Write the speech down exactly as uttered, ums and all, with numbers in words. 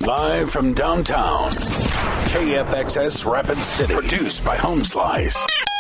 Live from downtown, K F X S Rapid City. Produced by Home Slice.